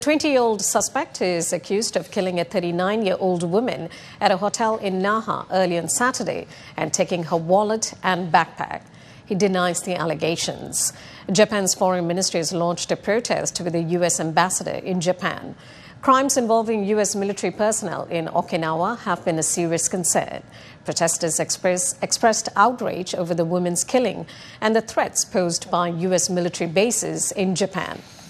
20-year-old suspect is accused of killing a 39-year-old woman at a hotel in Naha early on Saturday and taking her wallet and backpack. He denies the allegations. Japan's foreign ministry has launched a protest with the U.S. ambassador in Japan. Crimes involving U.S. military personnel in Okinawa have been a serious concern. Protesters expressed outrage over the woman's killing and the threats posed by U.S. military bases in Japan.